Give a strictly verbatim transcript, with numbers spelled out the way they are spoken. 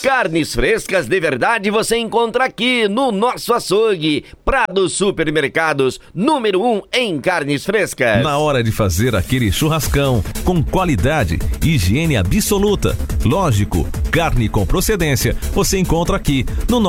Carnes frescas de verdade você encontra aqui no nosso açougue. Prado Supermercados, número um em carnes frescas. Na hora de fazer aquele churrascão, com qualidade, higiene absoluta, lógico, carne com procedência, você encontra aqui no